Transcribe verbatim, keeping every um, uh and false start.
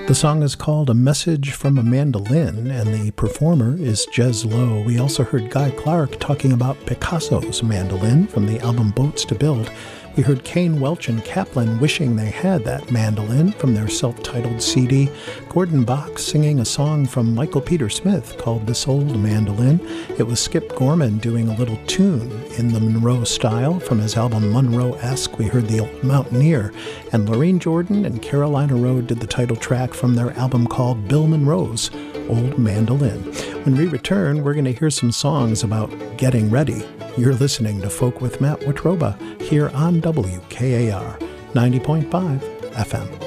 The song is called A Message from a Mandolin, and the performer is Jez Lowe. We also heard Guy Clark talking about Picasso's mandolin from the album Boats to Build. We heard Kane Welch and Kaplan wishing they had that mandolin from their self-titled C D. Gordon Bach singing a song from Michael Peter Smith called This Old Mandolin. It was Skip Gorman doing a little tune in the Monroe style from his album Monroe-esque. We heard The Old Mountaineer. And Lorraine Jordan and Carolina Road did the title track from their album called Bill Monroe's Old Mandolin. When we return, we're going to hear some songs about getting ready. You're listening to Folk with Matt Watroba here on W K A R ninety point five F M.